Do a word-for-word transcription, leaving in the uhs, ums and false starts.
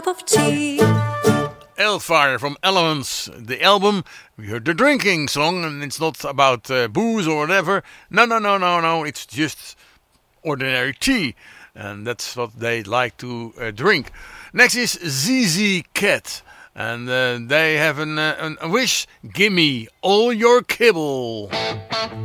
of tea. Hellfire from Elements, the album. We heard the drinking song, and it's not about uh, booze or whatever. No, no, no, no, no. It's just ordinary tea, and that's what they like to uh, drink. Next is Z Z Cat, and uh, they have an, uh, an, a wish. Gimme all your kibble.